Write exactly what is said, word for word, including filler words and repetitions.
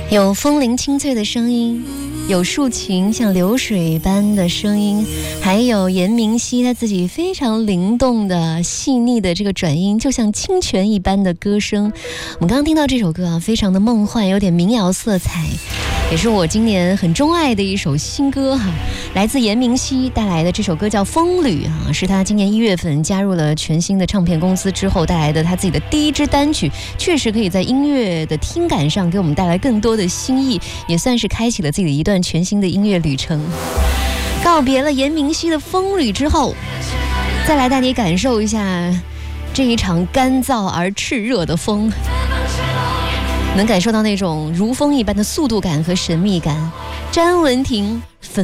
有风铃清脆的声音，有竖琴像流水般的声音，还有严明熙他自己非常灵动的细腻的这个转音，就像清泉一般的歌声。我们刚刚听到这首歌啊，非常的梦幻，有点民谣色彩，也是我今年很钟爱的一首新歌哈、啊，来自严明熙带来的这首歌叫《风旅》啊，是他今年一月份加入了全新的唱片公司之后带来的他自己的第一支单曲，确实可以在音乐的听感上给我们带来更多的新意，也算是开启了自己的一段全新的音乐旅程。告别了严明熙的风旅之后，再来带你感受一下这一场干燥而炽热的风，能感受到那种如风一般的速度感和神秘感。詹雯婷